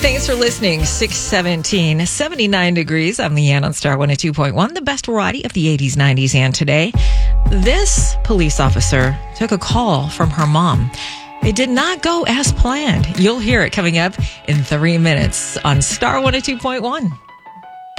Thanks for listening. 617, 79 degrees. I'm Leanne on Star 102.1, the best variety of the 80s, 90s, and today. This police officer took a call from her mom. It did not go as planned. You'll hear it coming up in 3 minutes on Star 102.1.